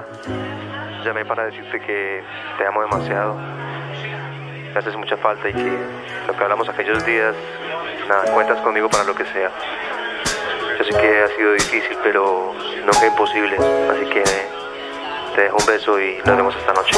nada. Llamé para decirte que te amo demasiado. Me haces mucha falta y que lo que hablamos aquellos días, nada, cuentas conmigo para lo que sea. Yo sé que ha sido difícil, pero nunca imposible. Así que te dejo un beso y nos vemos esta noche.